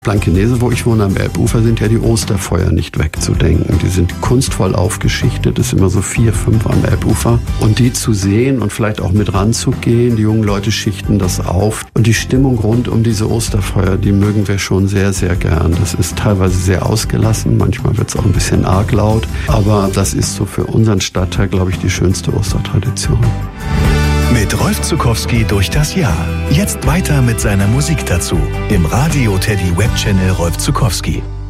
Blankenese, wo ich wohne, am Elbufer, sind ja die Osterfeuer nicht wegzudenken. Die sind kunstvoll aufgeschichtet, es sind immer so 4, 5 am Elbufer. Und die zu sehen und vielleicht auch mit ranzugehen, die jungen Leute schichten das auf. Und die Stimmung rund um diese Osterfeuer, die mögen wir schon sehr, sehr gern. Das ist teilweise sehr ausgelassen, manchmal wird es auch ein bisschen arg laut. Aber das ist so für unseren Stadtteil, glaube ich, die schönste Ostertradition. Mit Rolf Zuckowski durch das Jahr. Jetzt weiter mit seiner Musik dazu. Im Radio Teddy Webchannel Rolf Zuckowski.